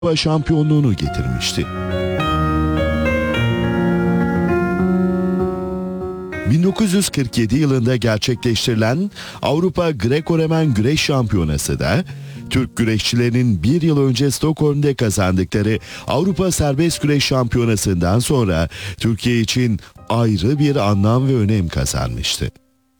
şampiyonluğunu getirmişti. 1947 yılında gerçekleştirilen Avrupa Greco-Romen Güreş Şampiyonası da Türk güreşçilerinin bir yıl önce Stockholm'de kazandıkları Avrupa Serbest Güreş Şampiyonası'ndan sonra Türkiye için ayrı bir anlam ve önem kazanmıştı.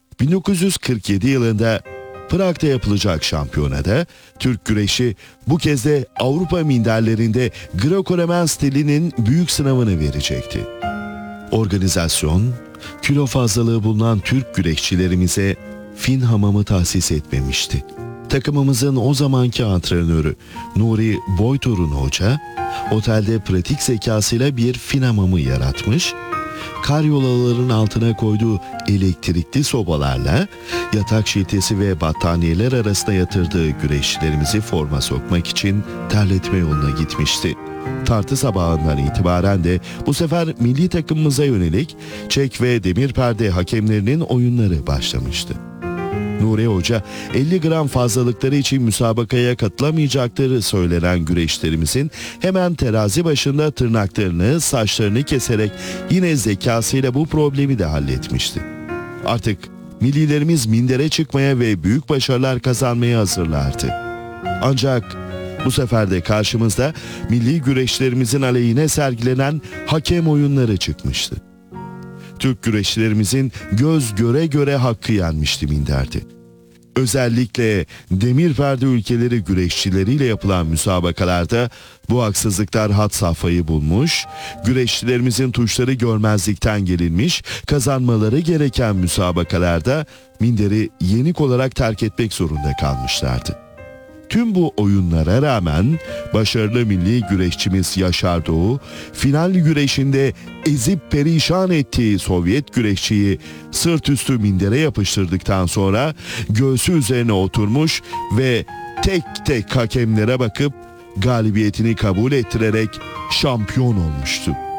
1947 yılında Prag'da yapılacak şampiyonada Türk güreşi bu kez de Avrupa minderlerinde Greco-Romen stilinin büyük sınavını verecekti. Organizasyon, kilo fazlalığı bulunan Türk güreşçilerimize Fin hamamı tahsis etmemişti. Takımımızın o zamanki antrenörü Nuri Boytorun Hoca, otelde pratik zekasıyla bir Fin hamamı yaratmış, karyolaların altına koyduğu elektrikli sobalarla yatak şiltesi ve battaniyeler arasında yatırdığı güreşçilerimizi forma sokmak için terletme yoluna gitmişti. Tartı sabahından itibaren de bu sefer milli takımımıza yönelik çek ve demir perde hakemlerinin oyunları başlamıştı. Nuri Hoca 50 gram fazlalıkları için müsabakaya katılamayacakları söylenen güreşlerimizin hemen terazi başında tırnaklarını, saçlarını keserek yine zekasıyla bu problemi de halletmişti. Artık millilerimiz mindere çıkmaya ve büyük başarılar kazanmaya hazırlardı. Ancak bu sefer de karşımızda milli güreşlerimizin aleyhine sergilenen hakem oyunları çıkmıştı. Türk güreşçilerimizin göz göre göre hakkı yenmişti minderde. Özellikle demir perde ülkeleri güreşçileriyle yapılan müsabakalarda bu haksızlıklar had safhayı bulmuş, güreşçilerimizin tuşları görmezlikten gelinmiş, kazanmaları gereken müsabakalarda minderi yenik olarak terk etmek zorunda kalmışlardı. Tüm bu oyunlara rağmen başarılı milli güreşçimiz Yaşar Doğu, final güreşinde ezip perişan ettiği Sovyet güreşçiyi sırt üstü mindere yapıştırdıktan sonra göğsü üzerine oturmuş ve tek tek hakemlere bakıp galibiyetini kabul ettirerek şampiyon olmuştu.